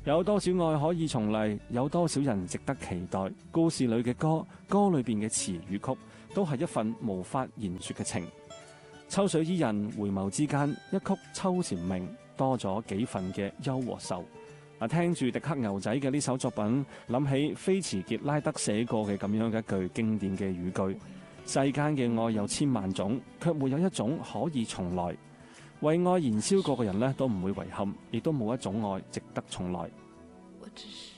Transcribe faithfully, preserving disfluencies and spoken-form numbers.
有多少愛可以重嚟？有多少人值得期待？故事裏嘅歌，歌裏邊嘅詞與曲，都係一份無法言說嘅情。秋水伊人，回眸之間，一曲秋蟬鳴，多咗幾份嘅憂和愁。啊，聽住迪克牛仔嘅呢首作品，諗起菲茨傑拉德寫過嘅咁樣嘅一句經典嘅語句：世間嘅愛有千萬種，卻沒有一種可以重來。為愛燃燒過嘅人呢，都唔會遺憾，亦都冇一種愛值得重來。 我只是